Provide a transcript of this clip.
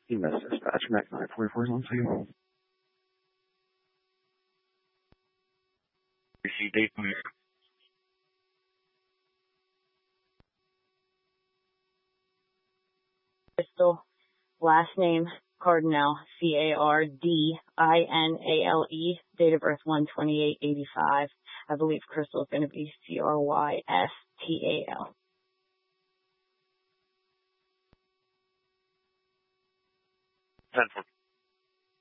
EMS dispatch, Mac 944 is on scene. Receive date. Crystal, last name Cardinale, Cardinale, date of birth 1/28/85. I believe Crystal is going to be Crystal. 10-4.